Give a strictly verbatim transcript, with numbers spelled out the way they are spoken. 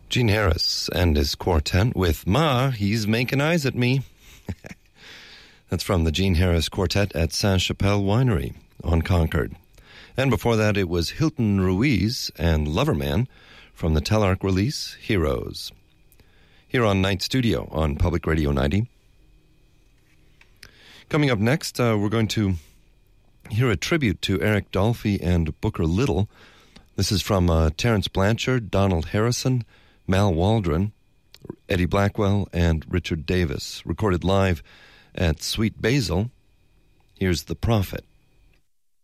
Gene Harris and his quartet with Ma, He's Making Eyes at Me. That's from the Gene Harris Quartet at Sainte-Chapelle Winery on Concord. And before that, it was Hilton Ruiz and Loverman from the Telarc release, Heroes. Here on Night Studio on Public Radio ninety. Coming up next, uh, we're going to hear a tribute to Eric Dolphy and Booker Little. This is from uh, Terrence Blanchard, Donald Harrison, Mal Waldron, Eddie Blackwell, and Richard Davis, recorded live at Sweet Basil. Here's The Prophet.